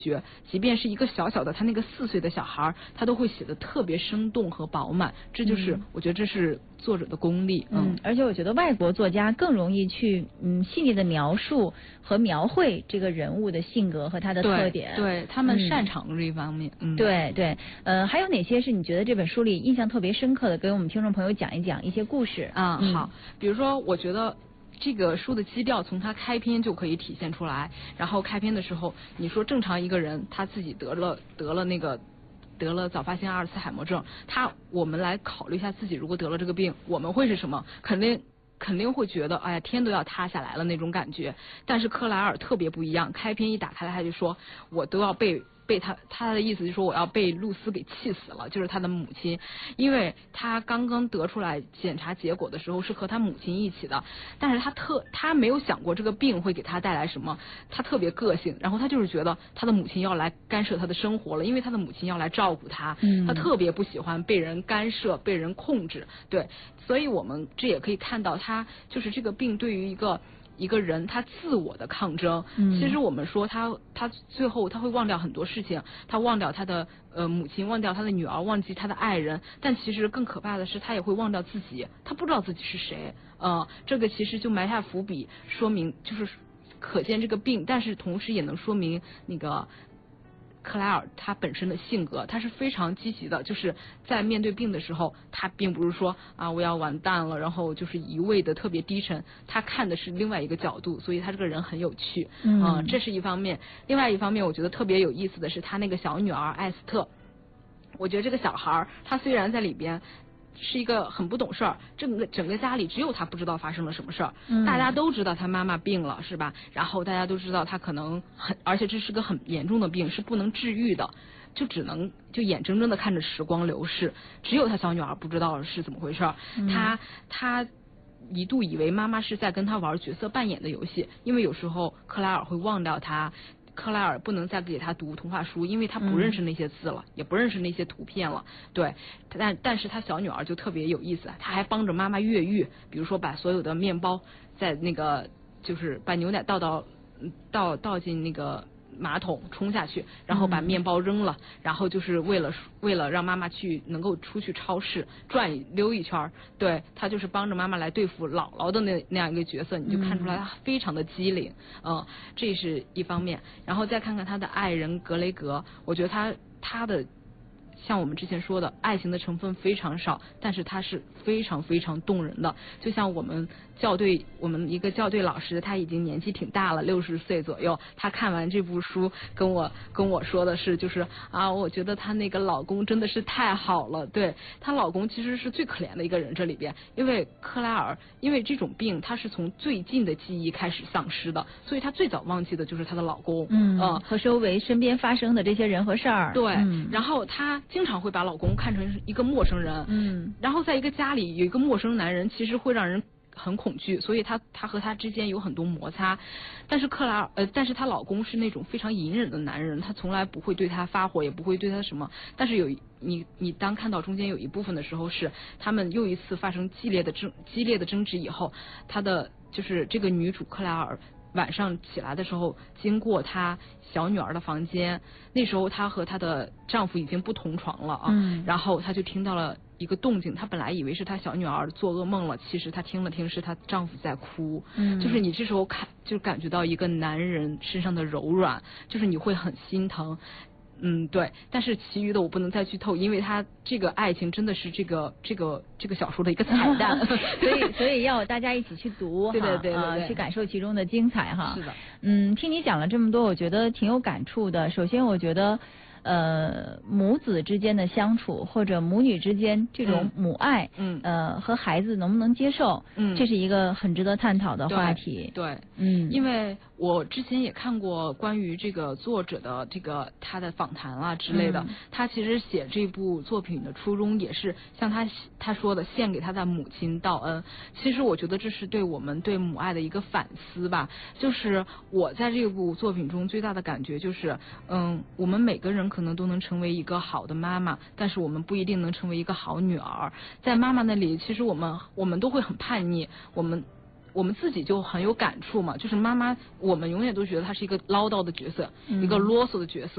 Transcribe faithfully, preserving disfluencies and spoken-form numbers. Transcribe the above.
觉，即便是一个小小的他那个四岁的小孩，他都会写得特别生动和饱满。这就是、嗯、我觉得这是作者的功力。 嗯，而且我觉得外国作家更容易去嗯细腻的描述和描绘这个人物的性格和他的特点。 对，对他们擅长这一方面。嗯， 对对。呃，还有哪些是你觉得这本书里印象特别深刻的？给我们听众朋友讲一讲一些故事。 啊、嗯，好，比如说，我觉得。这个书的基调从它开篇就可以体现出来。然后开篇的时候，你说正常一个人他自己得了得了那个得了早发性阿尔茨海默症，他我们来考虑一下自己如果得了这个病，我们会是什么？肯定肯定会觉得哎呀天都要塌下来了那种感觉。但是克莱尔特别不一样，开篇一打开来他就说我都要被。被他他的意思就是说我要被露丝给气死了，就是他的母亲，因为他刚刚得出来检查结果的时候是和他母亲一起的，但是他特他没有想过这个病会给他带来什么，他特别个性，然后他就是觉得他的母亲要来干涉他的生活了，因为他的母亲要来照顾他，嗯，他特别不喜欢被人干涉被人控制，对，所以我们这也可以看到他就是这个病对于一个一个人他自我的抗争。嗯，其实我们说他他最后他会忘掉很多事情，他忘掉他的呃母亲，忘掉他的女儿，忘记他的爱人，但其实更可怕的是他也会忘掉自己，他不知道自己是谁。呃这个其实就埋下伏笔，说明就是可见这个病，但是同时也能说明那个克莱尔他本身的性格，他是非常积极的，就是在面对病的时候，他并不是说啊我要完蛋了，然后就是一味的特别低沉，他看的是另外一个角度，所以他这个人很有趣。嗯、呃，这是一方面。另外一方面，我觉得特别有意思的是他那个小女儿艾斯特，我觉得这个小孩他虽然在里边是一个很不懂事儿，整个整个家里只有他不知道发生了什么事儿、嗯，大家都知道他妈妈病了，是吧？然后大家都知道他可能很，而且这是个很严重的病，是不能治愈的，就只能就眼睁睁的看着时光流逝，只有他小女儿不知道是怎么回事儿、嗯，他他一度以为妈妈是在跟他玩角色扮演的游戏，因为有时候克莱尔会忘掉他。克莱尔不能再给他读童话书，因为他不认识那些字了、嗯、也不认识那些图片了，对，但但是他小女儿就特别有意思，他还帮着妈妈越狱，比如说把所有的面包在那个就是把牛奶倒到倒倒进那个马桶冲下去，然后把面包扔了、嗯、然后就是为了为了让妈妈去能够出去超市转溜一圈，对，他就是帮着妈妈来对付姥姥的那那样一个角色，你就看出来他非常的机灵。嗯、呃，这是一方面。然后再看看他的爱人格雷格，我觉得他他的像我们之前说的爱情的成分非常少，但是他是非常非常动人的。就像我们校对我们一个校对老师，他已经年纪挺大了，六十岁左右，他看完这部书跟我跟我说的是就是啊我觉得她那个老公真的是太好了。对，她老公其实是最可怜的一个人这里边，因为克莱尔因为这种病她是从最近的记忆开始丧失的，所以她最早忘记的就是她的老公。嗯、呃、 和周围身边发生的这些人和事儿。 对、 嗯、 然后她经常会把老公看成一个陌生人。嗯，然后在一个家里有一个陌生男人其实会让人很恐惧，所以她她和他之间有很多摩擦。但是克莱尔呃，但是她老公是那种非常隐忍的男人，他从来不会对她发火，也不会对她什么。但是有你你当看到中间有一部分的时候，是他们又一次发生激烈的争激烈的争执以后，她的就是这个女主克莱尔晚上起来的时候，经过她小女儿的房间，那时候她和她的丈夫已经不同床了啊，嗯、然后她就听到了一个动静，她本来以为是她小女儿做噩梦了，其实她听了听是她丈夫在哭。嗯，就是你这时候看就感觉到一个男人身上的柔软，就是你会很心疼。嗯，对，但是其余的我不能再剧透，因为他这个爱情真的是这个这个这个小说的一个彩蛋， 所以所以要大家一起去读， 对对对对对、 呃，去感受其中的精彩哈。 是的， 嗯，听你讲了这么多，我觉得挺有感触的。首先，我觉得。呃，母子之间的相处，或者母女之间这种母爱，嗯，呃，和孩子能不能接受，嗯，这是一个很值得探讨的话题。 对，对嗯，因为我之前也看过关于这个作者的这个他的访谈啊之类的，嗯、他其实写这部作品的初衷也是像他他说的，献给他的母亲道恩。其实我觉得这是对我们对母爱的一个反思吧。就是我在这部作品中最大的感觉就是，嗯，我们每个人可能都能成为一个好的妈妈，但是我们不一定能成为一个好女儿。在妈妈那里，其实我们我们都会很叛逆，我们我们自己就很有感触嘛。就是妈妈，我们永远都觉得她是一个唠叨的角色，嗯、一个啰嗦的角色。